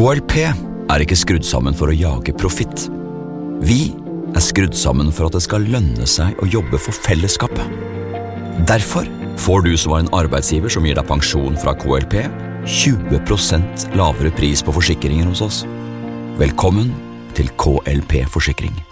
KLP ikke skrudd sammen for å jage profitt. Vi skrudd sammen for at det skal lønne seg å jobbe for fellesskapet. Derfor får du som var en arbeidsgiver som gir deg pensjon fra KLP 20% lavere pris på forsikringer hos oss. Velkommen til KLP Forsikring.